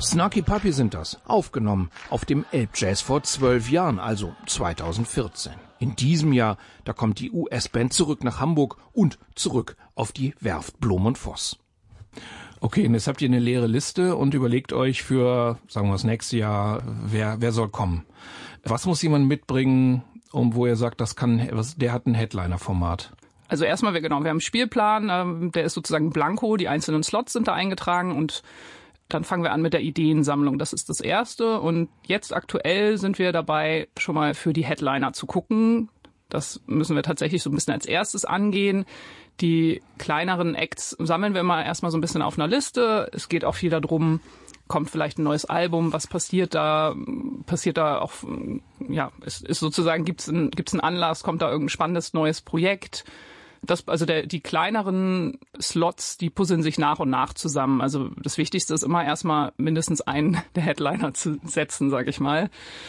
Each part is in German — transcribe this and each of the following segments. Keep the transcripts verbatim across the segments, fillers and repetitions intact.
Snarky Puppy sind das, aufgenommen auf dem Elbjazz vor zwölf Jahren, also zweitausendvierzehn. In diesem Jahr, da kommt die U S-Band zurück nach Hamburg und zurück auf die Werft Blom und Voss. Okay, und jetzt habt ihr eine leere Liste und überlegt euch für, sagen wir das nächste Jahr, wer, wer soll kommen. Was muss jemand mitbringen, um wo ihr sagt, das kann, was, der hat ein Headliner-Format? Also erstmal, wir, genau, wir haben einen Spielplan, ähm, der ist sozusagen blanko, die einzelnen Slots sind da eingetragen und dann fangen wir an mit der Ideensammlung. Das ist das Erste und jetzt aktuell sind wir dabei, schon mal für die Headliner zu gucken. Das müssen wir tatsächlich so ein bisschen als erstes angehen. Die kleineren Acts sammeln wir mal erstmal so ein bisschen auf einer Liste. Es geht auch viel darum, kommt vielleicht ein neues Album, was passiert da, passiert da auch, ja, es ist sozusagen, gibt's ein, gibt's einen Anlass, kommt da irgendein spannendes neues Projekt. Das, also der, die kleineren Slots, die puzzeln sich nach und nach zusammen. Also das Wichtigste ist immer erstmal mindestens einen der Headliner zu setzen, sag ich mal.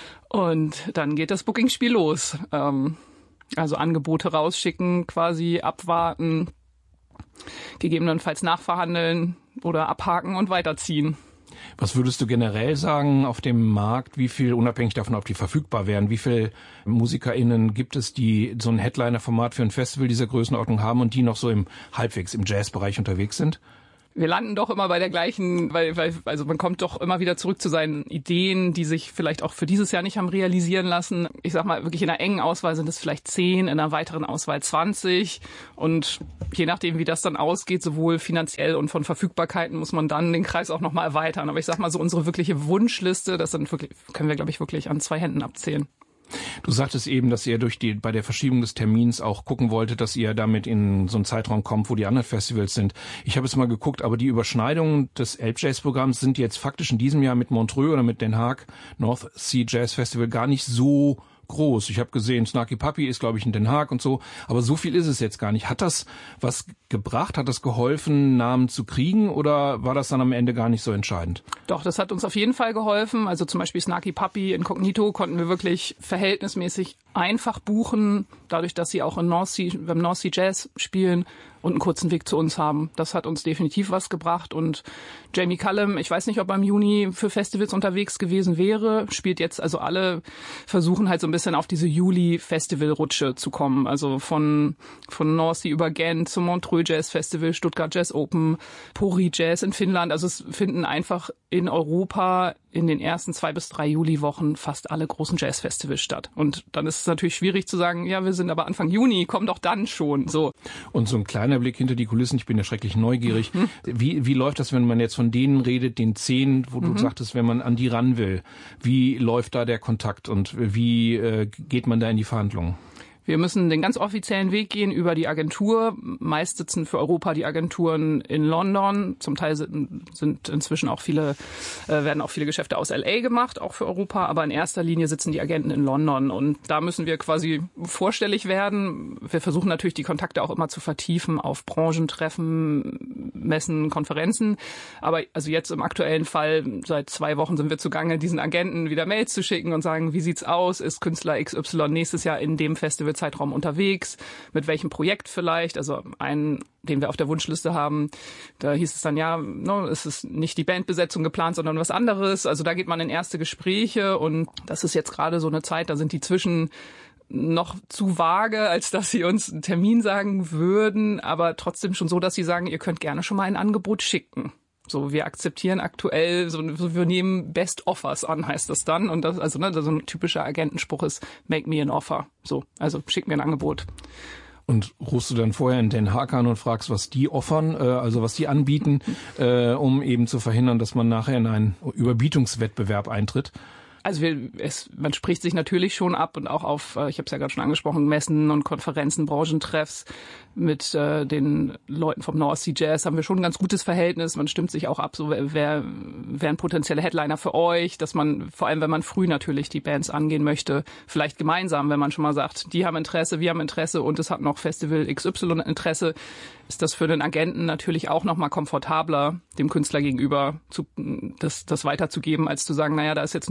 Und dann geht das Bookingspiel los. Ähm, also Angebote rausschicken, quasi abwarten, gegebenenfalls nachverhandeln oder abhaken und weiterziehen. Was würdest du generell sagen auf dem Markt, wie viel, unabhängig davon, ob die verfügbar wären, wie viel MusikerInnen gibt es, die so ein Headliner-Format für ein Festival dieser Größenordnung haben und die noch so im halbwegs im Jazzbereich unterwegs sind? Wir landen doch immer bei der gleichen, weil, weil, also man kommt doch immer wieder zurück zu seinen Ideen, die sich vielleicht auch für dieses Jahr nicht haben realisieren lassen. Ich sag mal, wirklich in einer engen Auswahl sind es vielleicht zehn, in einer weiteren Auswahl zwanzig. Und je nachdem, wie das dann ausgeht, sowohl finanziell und von Verfügbarkeiten, muss man dann den Kreis auch nochmal erweitern. Aber ich sag mal, so unsere wirkliche Wunschliste, das sind wirklich, können wir, glaube ich, wirklich an zwei Händen abzählen. Du sagtest eben, dass ihr durch die, bei der Verschiebung des Termins auch gucken wolltet, dass ihr damit in so einen Zeitraum kommt, wo die anderen Festivals sind. Ich habe es mal geguckt, aber die Überschneidungen des Elbjazz-Programms sind jetzt faktisch in diesem Jahr mit Montreux oder mit Den Haag North Sea Jazz Festival gar nicht so groß. Ich habe gesehen, Snarky Puppy ist, glaube ich, in Den Haag und so, aber so viel ist es jetzt gar nicht. Hat das was gebracht? Hat das geholfen, Namen zu kriegen oder war das dann am Ende gar nicht so entscheidend? Doch, das hat uns auf jeden Fall geholfen. Also zum Beispiel Snarky Puppy, Incognito konnten wir wirklich verhältnismäßig einfach buchen, dadurch, dass sie auch in North Sea, beim North Sea Jazz spielen und einen kurzen Weg zu uns haben. Das hat uns definitiv was gebracht. Und Jamie Cullum, ich weiß nicht, ob er im Juni für Festivals unterwegs gewesen wäre, spielt jetzt, also alle versuchen halt so ein bisschen auf diese Juli-Festival-Rutsche zu kommen. Also von, von North Sea über Gent zum Montreux Jazz Festival, Stuttgart Jazz Open, Pori Jazz in Finnland. Also es finden einfach in Europa in den ersten zwei bis drei Juliwochen fast alle großen Jazzfestivals statt. Und dann ist es natürlich schwierig zu sagen, ja, wir sind aber Anfang Juni, komm doch dann schon. So. Und so ein kleiner Blick hinter die Kulissen, ich bin ja schrecklich neugierig. Mhm. Wie, wie läuft das, wenn man jetzt von denen redet, den zehn, wo mhm. du sagtest, wenn man an die ran will? Wie läuft da der Kontakt und wie äh, geht man da in die Verhandlungen? Wir müssen den ganz offiziellen Weg gehen über die Agentur. Meist sitzen für Europa die Agenturen in London. Zum Teil sind, sind inzwischen auch viele, äh, werden auch viele Geschäfte aus L A gemacht, auch für Europa. Aber in erster Linie sitzen die Agenten in London. Und da müssen wir quasi vorstellig werden. Wir versuchen natürlich die Kontakte auch immer zu vertiefen auf Branchentreffen, Messen, Konferenzen. Aber also jetzt im aktuellen Fall, seit zwei Wochen sind wir zugange, diesen Agenten wieder Mails zu schicken und sagen, wie sieht's aus? Ist Künstler X Y nächstes Jahr in dem Festival Zeitraum unterwegs, mit welchem Projekt vielleicht, also einen, den wir auf der Wunschliste haben, da hieß es dann, ja, no, es ist nicht die Bandbesetzung geplant, sondern was anderes, also da geht man in erste Gespräche und das ist jetzt gerade so eine Zeit, da sind die zwischen noch zu vage, als dass sie uns einen Termin sagen würden, aber trotzdem schon so, dass sie sagen, ihr könnt gerne schon mal ein Angebot schicken. So, wir akzeptieren aktuell, so, wir nehmen Best Offers an, heißt das dann. Und das, also, ne, so ein typischer Agentenspruch ist, make me an offer. So, also, schick mir ein Angebot. Und rufst du dann vorher in Den Haag an und fragst, was die offern, äh, also was die anbieten, äh, um eben zu verhindern, dass man nachher in einen Überbietungswettbewerb eintritt? Also wir, es, man spricht sich natürlich schon ab und auch auf, ich habe es ja gerade schon angesprochen, Messen und Konferenzen, Branchentreffs mit äh, den Leuten vom North Sea Jazz haben wir schon ein ganz gutes Verhältnis. Man stimmt sich auch ab, so wer, wer ein potenzieller Headliner für euch, dass man, vor allem wenn man früh natürlich die Bands angehen möchte, vielleicht gemeinsam, wenn man schon mal sagt, die haben Interesse, wir haben Interesse und es hat noch Festival X Y Interesse, ist das für den Agenten natürlich auch noch mal komfortabler, dem Künstler gegenüber zu, das, das weiterzugeben, als zu sagen, naja, da ist jetzt nur so aus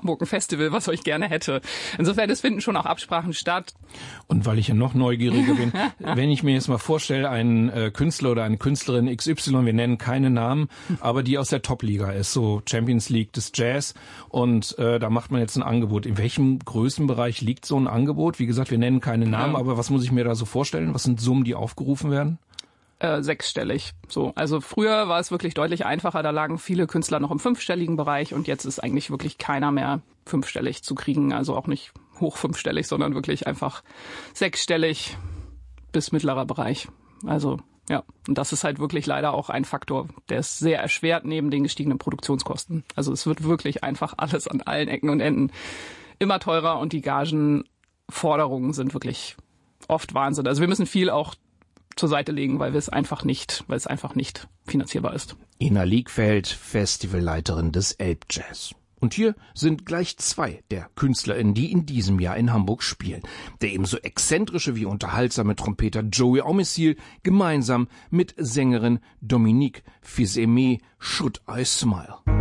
Hamburg ein Festival, was euch gerne hätte. Insofern, es finden schon auch Absprachen statt. Und weil ich ja noch neugieriger bin, wenn ich mir jetzt mal vorstelle, einen äh, Künstler oder eine Künstlerin X Y, wir nennen keine Namen, aber die aus der Top-Liga ist, so Champions League des Jazz, und äh, da macht man jetzt ein Angebot. In welchem Größenbereich liegt so ein Angebot? Wie gesagt, wir nennen keine Namen, ja. aber was muss ich mir da so vorstellen? Was sind Summen, die aufgerufen werden? Äh, sechsstellig. So, also früher war es wirklich deutlich einfacher, da lagen viele Künstler noch im fünfstelligen Bereich und jetzt ist eigentlich wirklich keiner mehr fünfstellig zu kriegen, also auch nicht hoch fünfstellig, sondern wirklich einfach sechsstellig bis mittlerer Bereich. Also ja, und das ist halt wirklich leider auch ein Faktor, der es sehr erschwert neben den gestiegenen Produktionskosten. Also es wird wirklich einfach alles an allen Ecken und Enden immer teurer und die Gagenforderungen sind wirklich oft Wahnsinn. Also wir müssen viel auch zur Seite legen, weil wir es einfach nicht, weil es einfach nicht finanzierbar ist. Ina Liegfeld, Festivalleiterin des Elbjazz. Und hier sind gleich zwei der KünstlerInnen, die in diesem Jahr in Hamburg spielen. Der ebenso exzentrische wie unterhaltsame Trompeter Joey Omissil gemeinsam mit Sängerin Dominique Fils-Aimé Should I Smile.